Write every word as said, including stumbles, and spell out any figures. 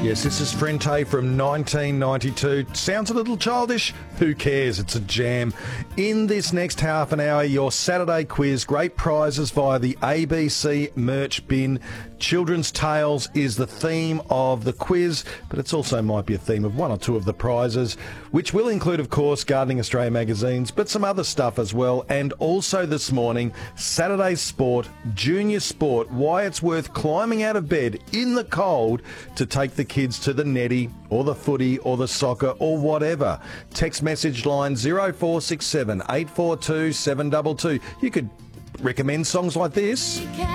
Yes, this is Frente from nineteen ninety-two. Sounds a little childish? Who cares? It's a jam. In this next half an hour, your Saturday quiz, great prizes via the A B C merch bin. Children's Tales is the theme of the quiz, but it's also might be a theme of one or two of the prizes, which will include, of course, Gardening Australia magazines, but some other stuff as well. And also this morning, Saturday Sport, Junior Sport, why it's worth climbing out of bed in the cold to take the kids to the netty or the footy or the soccer or whatever. Text message line zero four six seven, eight four two, seven two two. You could recommend songs like this.